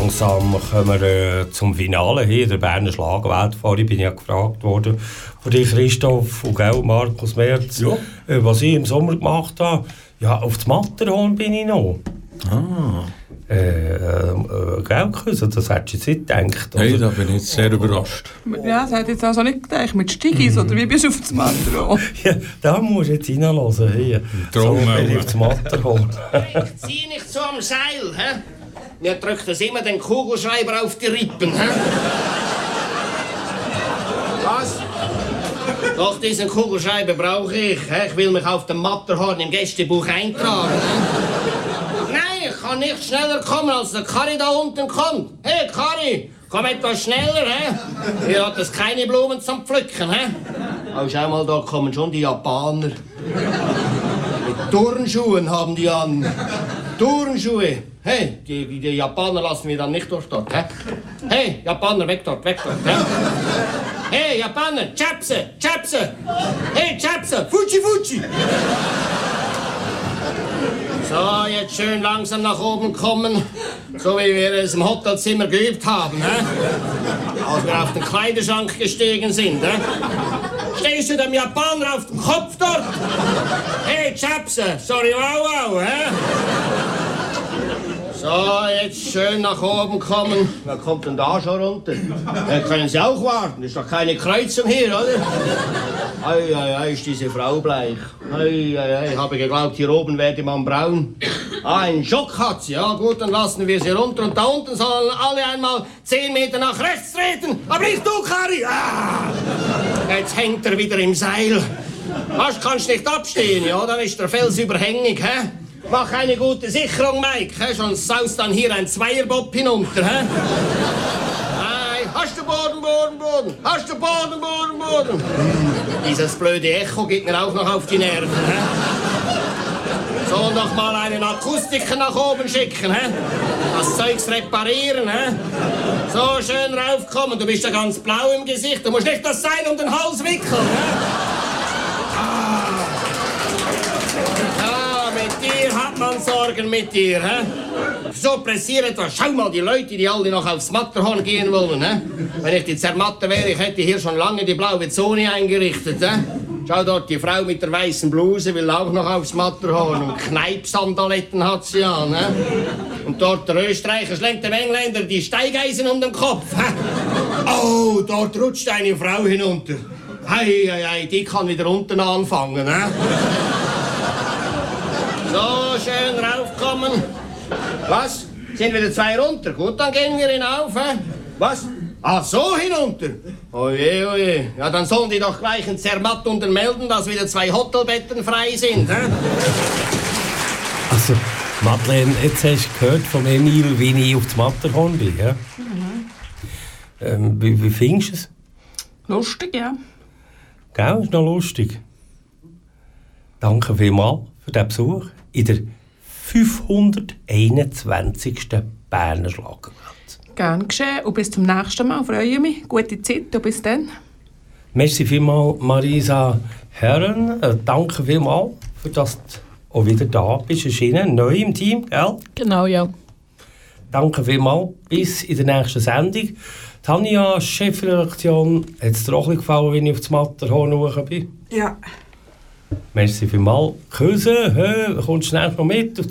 langsam kommen wir zum Finale hier in der Berner Schlagerwelt. Vorhin bin ich ja gefragt worden von dir, Christoph und Markus Merz, was ich im Sommer gemacht habe. Ja, auf das Matterhorn bin ich noch. Gell, Küsse, das hättest du jetzt nicht gedacht. Hey, da bin ich jetzt sehr überrascht. Ja, das hätte jetzt also nicht gedacht. Mit Stigis, oder wie bist du auf das Matterhorn? Ja, da musst du jetzt reinhören. Hier. So bin ich auf das Matterhorn. Ich zieh nicht so am Seil, hä? Mir drückt das immer den Kugelschreiber auf die Rippen, hä? Was? Doch, diesen Kugelschreiber brauche ich. Hä? Ich will mich auf dem Matterhorn im Gästebuch eintragen. Hä? Nein, ich kann nicht schneller kommen, als der Kari da unten kommt. Hey, Kari, komm etwas schneller, hä? Hier hat es keine Blumen zum Pflücken, hä? Oh, schau mal, da kommen schon die Japaner. Mit Turnschuhen haben die an. Turnschuhe. Hey, die Japaner lassen wir dann nicht durch dort, hä? Hey, Japaner, weg dort, hä? Hey, Japaner, Chapse, Chapse! Hey, Chapse, Fuji, Fuji! So, jetzt schön langsam nach oben kommen, so wie wir es im Hotelzimmer geübt haben, hä? Als wir auf den Kleiderschrank gestiegen sind, hä? Stehst du dem Japaner auf dem Kopf dort? Hey, Chapse, sorry, wow, wow, hä? So, jetzt schön nach oben kommen. Wer kommt denn da schon runter? Können Sie auch warten? Ist doch keine Kreuzung hier, oder? Ei, ei, ei, ist diese Frau bleich. Ei, ei, ei, habe geglaubt, hier oben werde man braun. Ah, einen Schock hat sie. Ja gut, dann lassen wir sie runter. Und da unten sollen alle einmal 10 Meter nach rechts treten. Aber nicht du, Kari! Ah! Jetzt hängt er wieder im Seil. Was, kannst nicht abstehen, ja? Dann ist der Fels überhängig, hä? Mach eine gute Sicherung, Mike, hä? Sonst saust dann hier ein Zweierbob hinunter, hä? Nein, hast du Boden? Hast du Boden? Dieses blöde Echo geht mir auch noch auf die Nerven, hä? So, noch mal einen Akustiker nach oben schicken, hä? Das Zeugs reparieren, hä? So, schön raufkommen, du bist ja ganz blau im Gesicht, du musst nicht das Seil um den Hals wickeln, hä? Hat man Sorgen mit dir, hä? So pressiert etwas. Schau mal, die Leute, die alle noch aufs Matterhorn gehen wollen, hä? Wenn ich die Zermatte wäre, ich hätte hier schon lange die blaue Zone eingerichtet, hä? Schau dort, die Frau mit der weißen Bluse will auch noch aufs Matterhorn und Kneipsandaletten hat sie an, hä? Und dort der Österreicher schlägt dem Engländer die Steigeisen um den Kopf, hä? Oh, dort rutscht eine Frau hinunter. Hei, hei, hei, die kann wieder unten anfangen, hä? So, schön raufkommen. Was? Sind wieder 2 runter? Gut, dann gehen wir hinauf, hä? Was? Ach, so hinunter? Oje, oje. Ja, dann sollen die doch gleich in Zermatt unten melden, dass wieder 2 Hotelbetten frei sind, hä? Also, Madeleine, jetzt hast du gehört von Emil, wie ich auf das Matterhorn bin, ja? Wie findest du es? Lustig, ja. Gell, ist noch lustig. Danke vielmals für den Besuch in der 521. Berner Schlagerwelt. Gern geschehen und bis zum nächsten Mal. Freue mich. Gute Zeit und bis dann. Merci vielmals, Marisa Herren. Danke vielmals, für dass du auch wieder da bist. Erschienen, neu im Team, gell? Genau, ja. Danke vielmals. Bis in der nächsten Sendung. Tanja, Chefredaktion, hat es dir auch gefallen, wenn ich auf das Matterhorn hoch bin? Ja. Merci vielmals. Küsse, kommst du schnell noch mit auf